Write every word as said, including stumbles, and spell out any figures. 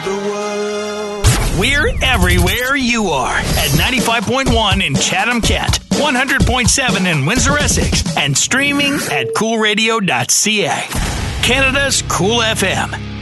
the world. We're everywhere you are at ninety-five point one in Chatham-Kent, one hundred point seven in Windsor-Essex, and streaming at cool radio dot c a. Canada's Cool F M.